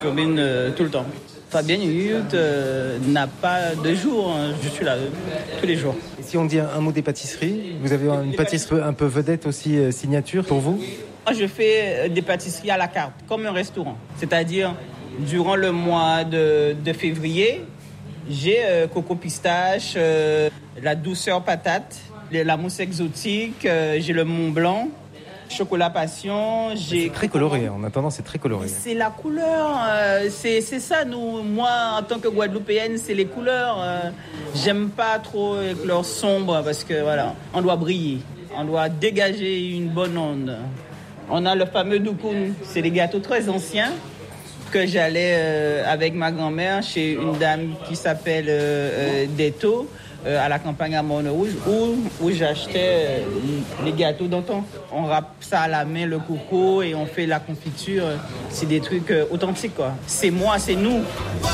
Je combine tout le temps. Fabienne Hugues n'a pas de jour, hein. Je suis là tous les jours. Et si on dit un mot des pâtisseries, vous avez une pâtisserie un peu vedette aussi, signature pour vous? Moi, je fais des pâtisseries à la carte, comme un restaurant. C'est-à-dire, durant le mois de février, j'ai coco pistache, la douceur patate, la mousse exotique, j'ai le Mont Blanc, chocolat passion. C'est très coloré, en attendant c'est très coloré. C'est la couleur, c'est ça, moi en tant que Guadeloupéenne, c'est les couleurs. J'aime pas trop les couleurs sombres parce que voilà, on doit briller, on doit dégager une bonne onde. On a le fameux doukoun, c'est des gâteaux très anciens que j'allais avec ma grand-mère chez une dame qui s'appelle Deto, à la campagne à Morne-Rouge, où j'achetais les gâteaux d'antan. On râpe ça à la main, le coco, et on fait la confiture. C'est des trucs authentiques, quoi. C'est moi, c'est nous.